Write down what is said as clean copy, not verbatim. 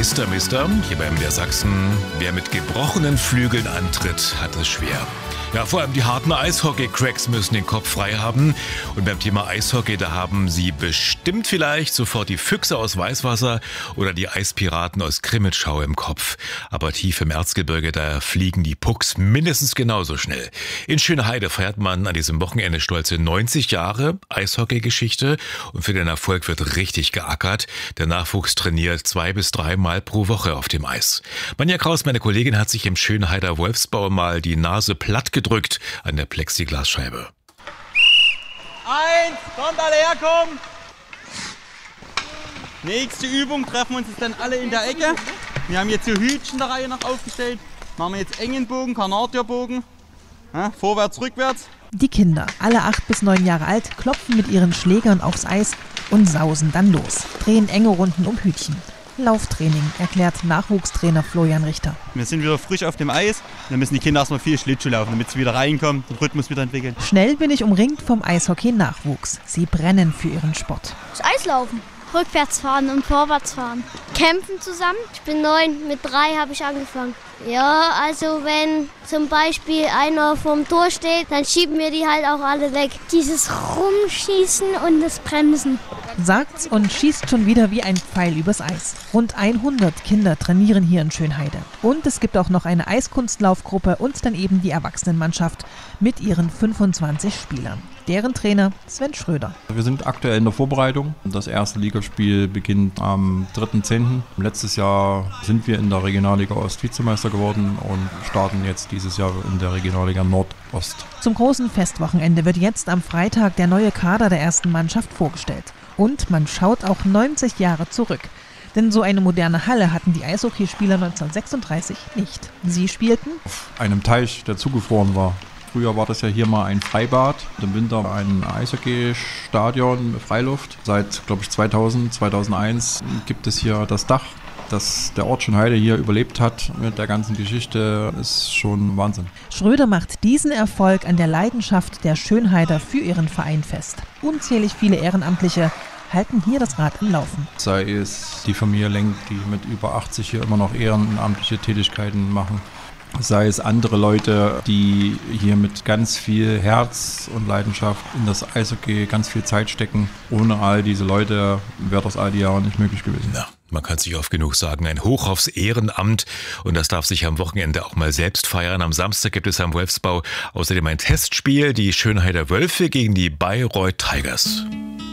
Mister, hier beim der Sachsen. Wer mit gebrochenen Flügeln antritt, hat es schwer. Ja, vor allem die harten Eishockey-Cracks müssen den Kopf frei haben. Und beim Thema Eishockey, da haben Sie bestimmt vielleicht sofort die Füchse aus Weißwasser oder die Eispiraten aus Krimitschau im Kopf. Aber tief im Erzgebirge, da fliegen die Pucks mindestens genauso schnell. In Schönheide feiert man an diesem Wochenende stolze 90 Jahre Eishockey-Geschichte. Und für den Erfolg wird richtig geackert. Der Nachwuchs trainiert 2 bis 3 Mal pro Woche auf dem Eis. Manja Kraus, meine Kollegin, hat sich im Schönheider Wolfsbau mal die Nase platt gedrückt an der Plexiglasscheibe. 1, kommt alle herkommen. Nächste Übung, treffen wir uns jetzt dann alle in der Ecke. Wir haben jetzt hier Hütchen der Reihe nach aufgestellt. Machen wir jetzt engen Bogen, Kanadierbogen. Ja, vorwärts, rückwärts. Die Kinder, alle 8 bis 9 Jahre alt, klopfen mit ihren Schlägern aufs Eis und sausen dann los. Drehen enge Runden um Hütchen. Lauftraining, erklärt Nachwuchstrainer Florian Richter. Wir sind wieder frisch auf dem Eis. Dann müssen die Kinder erstmal viel Schlittschuh laufen, damit sie wieder reinkommen, den Rhythmus wieder entwickeln. Schnell bin ich umringt vom Eishockey-Nachwuchs. Sie brennen für ihren Sport. Das Eislaufen. Rückwärts fahren und vorwärts fahren. Kämpfen zusammen. Ich bin 9, mit 3 habe ich angefangen. Ja, also wenn zum Beispiel einer vorm Tor steht, dann schieben wir die halt auch alle weg. Dieses Rumschießen und das Bremsen. Sagt's und schießt schon wieder wie ein Pfeil übers Eis. Rund 100 Kinder trainieren hier in Schönheide. Und es gibt auch noch eine Eiskunstlaufgruppe und dann eben die Erwachsenenmannschaft mit ihren 25 Spielern. Deren Trainer Sven Schröder. Wir sind aktuell in der Vorbereitung. Das erste Ligaspiel beginnt am 3.10. Letztes Jahr sind wir in der Regionalliga Ost Vizemeister geworden und starten jetzt dieses Jahr in der Regionalliga Nordost. Zum großen Festwochenende wird jetzt am Freitag der neue Kader der ersten Mannschaft vorgestellt. Und man schaut auch 90 Jahre zurück. Denn so eine moderne Halle hatten die Eishockeyspieler 1936 nicht. Sie spielten auf einem Teich, der zugefroren war. Früher war das ja hier mal ein Freibad, im Winter ein Eishockeystadion, Freiluft. Seit, glaube ich, 2001 gibt es hier das Dach. Dass der Ort Schönheide hier überlebt hat mit der ganzen Geschichte, ist schon Wahnsinn. Schröder macht diesen Erfolg an der Leidenschaft der Schönheider für ihren Verein fest. Unzählig viele Ehrenamtliche halten hier das Rad im Laufen. Sei es die Familie Lenk, die mit über 80 hier immer noch ehrenamtliche Tätigkeiten machen. Sei es andere Leute, die hier mit ganz viel Herz und Leidenschaft in das Eishockey ganz viel Zeit stecken. Ohne all diese Leute wäre das all die Jahre nicht möglich gewesen. Ja, man kann es nicht oft genug sagen. Ein Hoch aufs Ehrenamt. Und das darf sich am Wochenende auch mal selbst feiern. Am Samstag gibt es am Wolfsbau außerdem ein Testspiel. Die Schönheider Wölfe gegen die Bayreuth Tigers.